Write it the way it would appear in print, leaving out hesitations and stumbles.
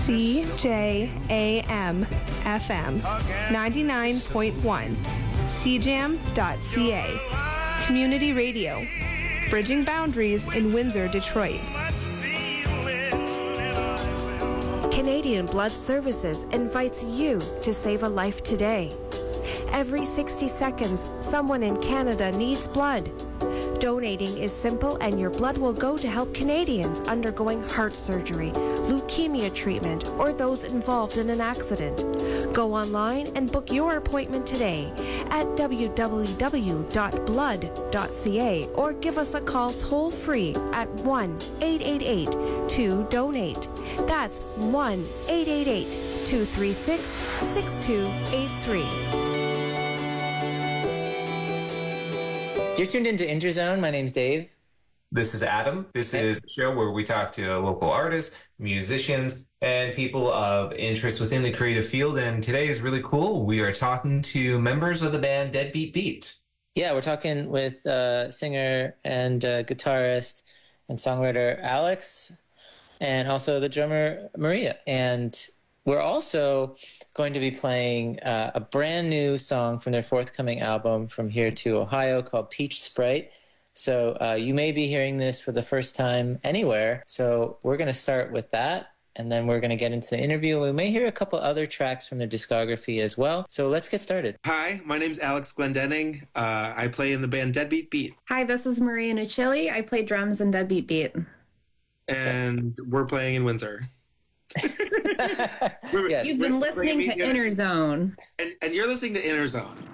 CJAM FM 99.1 CJAM.ca Community Radio, bridging boundaries in Windsor, Detroit. Canadian Blood Services invites you to save a life today. Every 60 seconds, someone in Canada needs blood. Donating is simple, and your blood will go to help Canadians undergoing heart surgery, leukemia treatment, or those involved in an accident. Go online and book your appointment today at www.blood.ca or give us a call toll-free at 1-888-2-DONATE. That's 1-888-236-6283. You're tuned into Interzone. My name's Dave. This is Adam. This is a show where we talk to local artists, musicians, and people of interest within the creative field. And today is really cool. We are talking to members of the band Deadbeat Beat. Yeah, we're talking with singer and guitarist and songwriter Alex, and also the drummer Maria. And we're also going to be playing a brand new song from their forthcoming album, From Here to Ohio, called Peach Sprite. So you may be hearing this for the first time anywhere. So we're going to start with that, and then we're going to get into the interview. We may hear a couple other tracks from their discography as well. So let's get started. Hi, my name's Alex Glendenning. I play in the band Deadbeat Beat. Hi, this is Maria Nucilli. I play drums in Deadbeat Beat. And we're playing in Windsor. You've been listening to Interzone. And you're listening to Interzone.